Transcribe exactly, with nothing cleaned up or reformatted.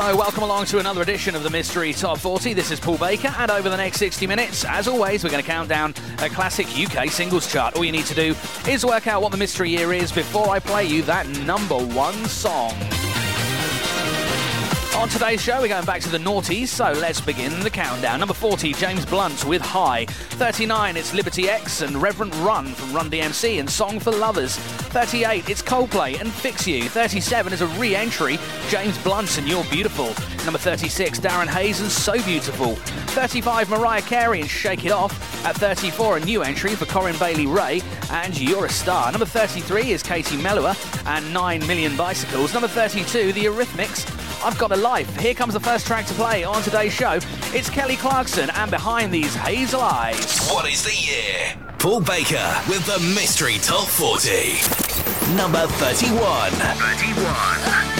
Hello, welcome along to another edition of the Mystery Top forty. This is Paul Baker, and over the next sixty minutes, as always, we're going to count down a classic U K singles chart. All you need to do is work out what the mystery year is before I play you that number one song. On today's show, we're going back to the noughties, so let's begin the countdown. Number forty, James Blunt with High. thirty-nine, it's Liberty X and Reverend Run from Run D M C and Song for Lovers. thirty-eight, it's Coldplay and Fix You. thirty-seven is a re-entry, James Blunt and You're Beautiful. Number thirty-six, Darren Hayes and So Beautiful. thirty-five, Mariah Carey and Shake It Off. At thirty-four, a new entry for Corinne Bailey Rae and You're a Star. Number thirty-three is Katie Melua and Nine Million Bicycles. Number thirty-two, The Eurythmics, I've Got a Life. Here comes the first track to play on today's show. It's Kelly Clarkson and Behind These Hazel Eyes. What is the year? Paul Baker with the Mystery Top forty. Number thirty-one. thirty-one.